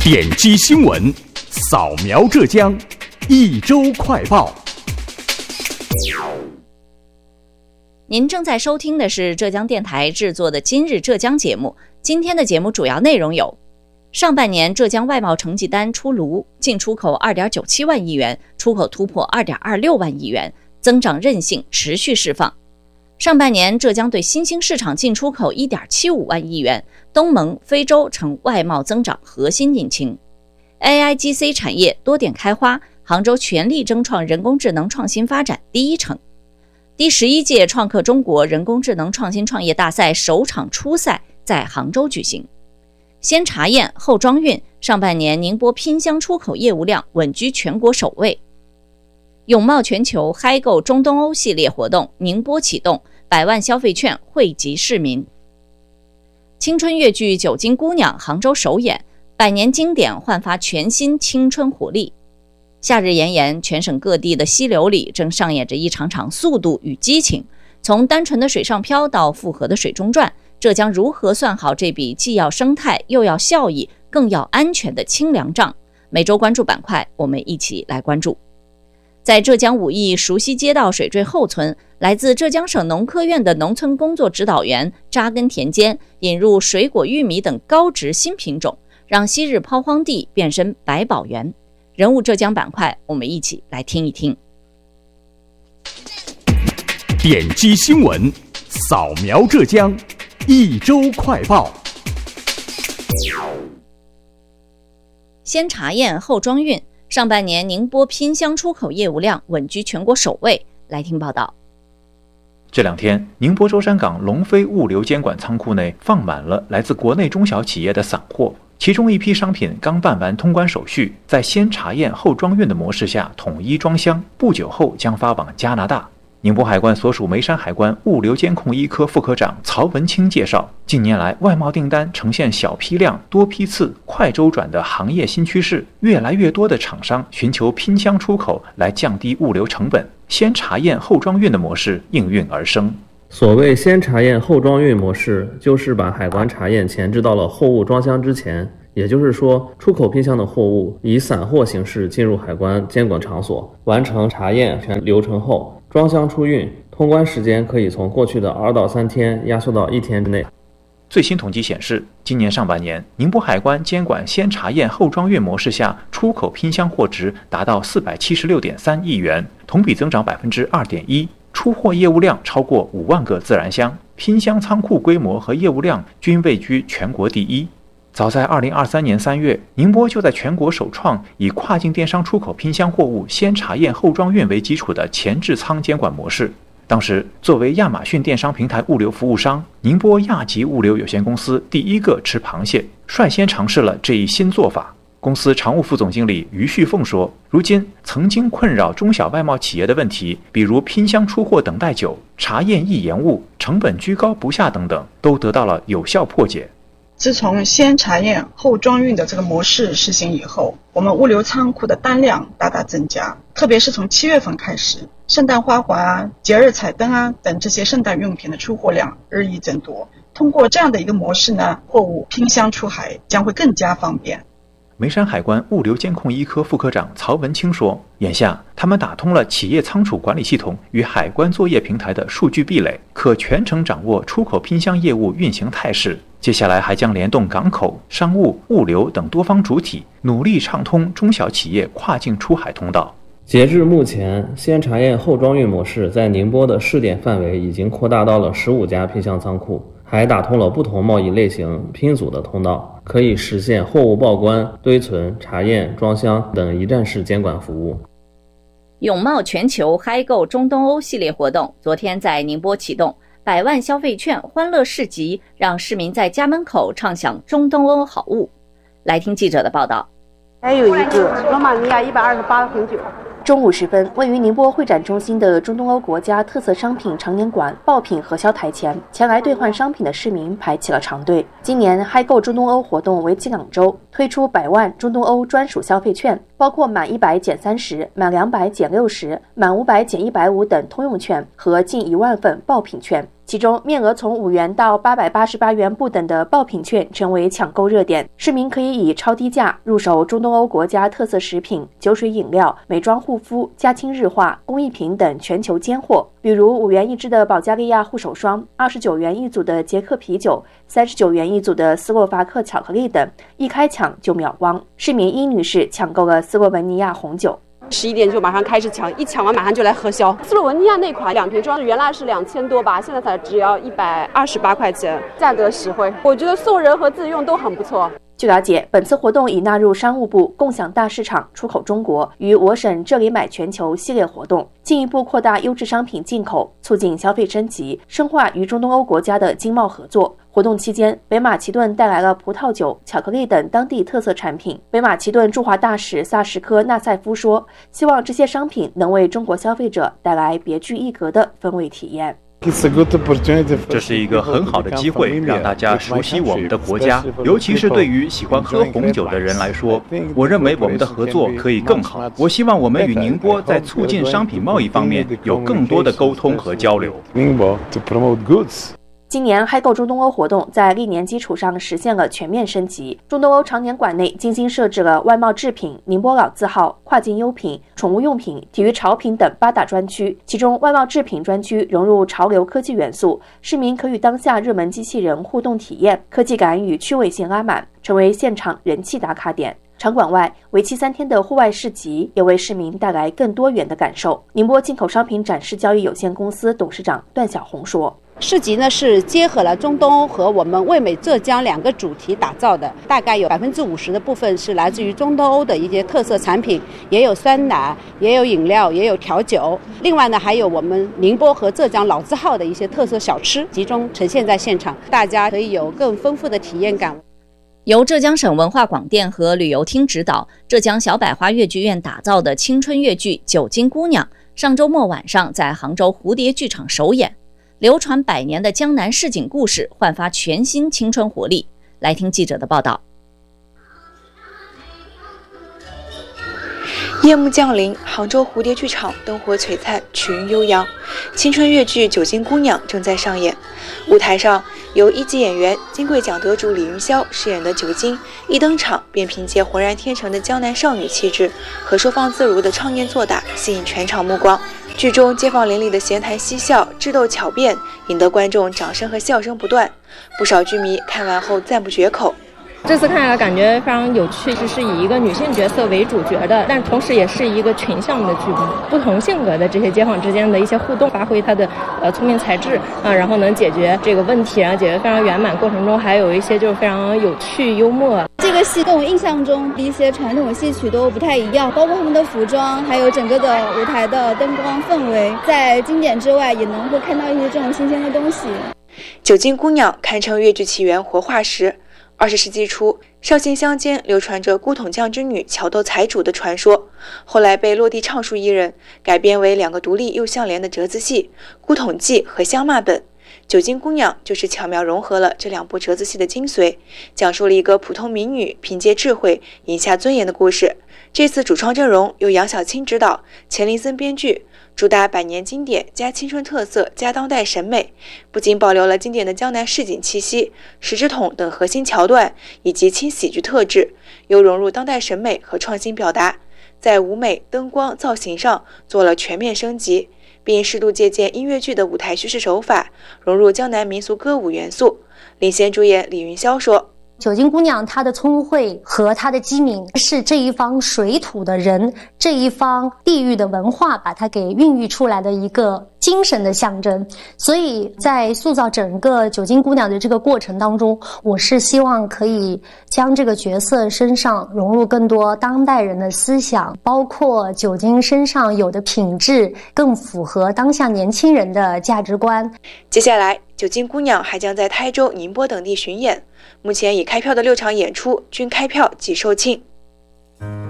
点击新闻，扫描浙江，一周快报。 您正在收听的是浙江电台制作的今日浙江节目。今天的节目主要内容有：上半年浙江外贸成绩单出炉，进出口 2.97 万亿元，出口突破 2.26 万亿元，增长韧性持续释放。上半年浙江对新兴市场进出口 1.75 万亿元，东盟、非洲成外贸增长核心引擎。AIGC 产业多点开花，杭州全力争创人工智能创新发展第一城。第11届创客中国人工智能创新创业大赛首场初赛在杭州举行。先查验后装运，上半年宁波拼箱出口业务量稳居全国首位。永茂全球嗨购中东欧系列活动宁波启动，100万消费券惠及市民。青春越剧《九金姑娘》杭州首演，100年经典焕发全新青春活力。夏日炎炎，全省各地的溪流里正上演着一场场速度与激情。从单纯的水上漂到复合的水中转，浙江如何算好这笔既要生态又要效益更要安全的清凉账？每周关注板块，我们一起来关注。在浙江武义熟悉街道水坠后村，来自浙江省农科院的农村工作指导员扎根田间，引入水果、玉米等高值新品种，让昔日抛荒地变身百宝园。人物浙江板块，我们一起来听一听。 点击新闻，扫描浙江，一周快报。 先查验后装运，上半年宁波拼箱出口业务量稳居全国首位。来听报道。 这两天，宁波舟山港龙飞物流监管仓库内放满了来自国内中小企业的散货，其中一批商品刚办完通关手续，在先查验后装运的模式下统一装箱，不久后将发往加拿大。宁波海关所属眉山海关物流监控一科副科长曹文清介绍，近年来外贸订单呈现小批量、多批次、快周转的行业新趋势，越来越多的厂商寻求拼箱出口来降低物流成本，先查验后装运的模式应运而生。 所谓先查验后装运模式，就是把海关查验前置到了货物装箱之前，也就是说，出口拼箱的货物以散货形式进入海关监管场所，完成查验全流程后，装箱出运，通关时间可以从过去的2到3天压缩到1天之内。 最新统计显示，今年上半年，宁波海关监管先查验后装运模式下，出口拼箱货值达到476.3亿元，同比增长 2.1%， 出货业务量超过5万个自然箱，拼箱仓库规模和业务量均位居全国第一。早在2023年3月，宁波就在全国首创以跨境电商出口拼箱货物先查验后装运为基础的前置仓监管模式。当时，作为亚马逊电商平台物流服务商，宁波亚吉物流有限公司第一个吃螃蟹，率先尝试了这一新做法。公司常务副总经理于旭凤说，如今曾经困扰中小外贸企业的问题，比如拼箱出货等待久、查验易延误、成本居高不下等等，都得到了有效破解。 自从先查验后装运的这个模式实行以后，我们物流仓库的单量大大增加，特别是从7月份开始，圣诞花环节日彩灯等这些圣诞用品的出货量日益增多。通过这样的一个模式呢，货物拼箱出海将会更加方便。 眉山海关物流监控一科副科长曹文清说，眼下他们打通了企业仓储管理系统与海关作业平台的数据壁垒，可全程掌握出口拼箱业务运行态势。接下来还将联动港口、商务、物流等多方主体，努力畅通中小企业跨境出海通道。 截至目前，先查验后装运模式在宁波的试点范围已经扩大到了15家拼箱仓库，还打通了不同贸易类型拼组的通道，可以实现货物报关、堆存、查验、装箱等一站式监管服务。 永茂全球嗨购中东欧系列活动昨天在宁波启动，100万消费券欢乐市集，让市民在家门口畅享中东欧好物。来听记者的报道。 还有一个罗马尼亚128红酒。中午时分，位于宁波会展中心的中东欧国家特色商品常年馆爆品核销台前，前来兑换商品的市民排起了长队。今年嗨购中东欧活动为期2周，推出100万中东欧专属消费券， 包括满100减30、满200减60、满500减150等通用券和近1万份爆品券。其中，面额从5元到888元不等的爆品券成为抢购热点，市民可以以超低价入手中东欧国家特色食品、酒水饮料、美妆护肤、家清日化、工艺品等全球尖货，比如5元1支的保加利亚护手霜、29元1组的捷克啤酒、39元1组的斯洛伐克巧克力等，一开抢就秒光。市民伊女士抢购了斯洛文尼亚红酒。 11点就马上开始抢，一抢完马上就来核销。斯洛文尼亚那款2瓶装原来是2000多吧，现在才只要128块钱，价格实惠。我觉得送人和自用都很不错。 据了解，本次活动已纳入商务部共享大市场出口中国与我省这里买全球系列活动，进一步扩大优质商品进口，促进消费升级，深化与中东欧国家的经贸合作。活动期间，北马其顿带来了葡萄酒、巧克力等当地特色产品。北马其顿驻华大使萨什科纳塞夫说，希望这些商品能为中国消费者带来别具一格的风味体验。 这是一个很好的机会，让大家熟悉我们的国家，尤其是对于喜欢喝红酒的人来说，我认为我们的合作可以更好。我希望我们与宁波在促进商品贸易方面有更多的沟通和交流。 今年嗨购中东欧活动在历年基础上实现了全面升级。中东欧常年馆内精心设置了外贸制品、宁波老字号、跨境优品、宠物用品、体育潮品等8大专区，其中外贸制品专区融入潮流科技元素，市民可与当下热门机器人互动体验，科技感与趣味性拉满，成为现场人气打卡点。场馆外，为期3天的户外市集也为市民带来更多元的感受。宁波进口商品展示交易有限公司董事长段小红说， 市集呢是结合了中东欧和我们味美浙江2个主题打造的，大概有50%的部分是来自于中东欧的一些特色产品，也有酸奶，也有饮料，也有调酒。另外呢，还有我们宁波和浙江老字号的一些特色小吃，集中呈现在现场，大家可以有更丰富的体验感。 由浙江省文化广电和旅游厅指导，浙江小百花越剧院打造的青春越剧《九斤姑娘》，上周末晚上在杭州蝴蝶剧场首演。流传100年的江南市井故事焕发全新青春活力。来听记者的报道。 夜幕降临，杭州蝴蝶剧场灯火璀璨，曲韵悠扬，青春越剧《九斤姑娘》正在上演。舞台上，由1级演员金桂奖得主李云霄饰演的九斤，一登场便凭借浑然天成的江南少女气质和收放自如的唱念做打，吸引全场目光。剧中街坊邻里的闲谈嬉笑、智斗巧辩，引得观众掌声和笑声不断。不少剧迷看完后赞不绝口。 这次看来感觉非常有趣，是以一个女性角色为主角的，但同时也是一个群像的剧目，不同性格的这些街坊之间的一些互动，发挥她的聪明才智然后能解决这个问题，然后解决非常圆满，过程中还有一些就是非常有趣幽默。 这个戏跟我印象中一些传统戏曲都不太一样，包括他们的服装，还有整个的舞台的灯光氛围，在经典之外也能会看到一些这种新鲜的东西。 九斤姑娘堪称越剧起源活化石。20世纪初，绍兴乡间流传着姑统匠之女巧斗财主的传说，后来被落地唱书艺人改编为2个独立又相连的折子戏《姑统记》和《相骂本》。九斤姑娘就是巧妙融合了这2部折子戏的精髓，讲述了一个普通民女凭借智慧赢下尊严的故事。这次主创阵容由杨晓青执导，钱林森编剧，主打100年经典加青春特色加当代审美，不仅保留了经典的江南市井气息、十指筒等核心桥段以及轻喜剧特质，又融入当代审美和创新表达，在舞美、灯光、造型上做了全面升级，并适度借鉴音乐剧的舞台叙事手法，融入江南民俗歌舞元素。领衔主演李云霄说， 九斤姑娘她的聪慧和她的机敏是这一方水土的人，这一方地域的文化把它给孕育出来的一个精神的象征。所以在塑造整个九斤姑娘的这个过程当中，我是希望可以将这个角色身上融入更多当代人的思想，包括九斤身上有的品质更符合当下年轻人的价值观。 接下来九斤姑娘还将在台州、宁波等地巡演，目前已开票的6场演出均开票即售罄。